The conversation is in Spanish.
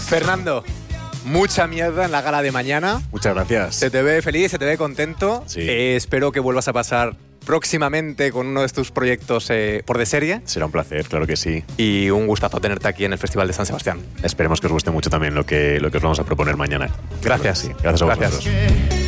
Fernando, mucha mierda en la gala de mañana. Muchas gracias. Se te ve feliz, se te ve contento. Sí. Espero que vuelvas a pasar próximamente con uno de tus proyectos por de serie. Será un placer, claro que sí. Y un gustazo tenerte aquí en el Festival de San Sebastián. Esperemos que os guste mucho también lo que os vamos a proponer mañana. Gracias. Sí. Gracias a vosotros. Gracias.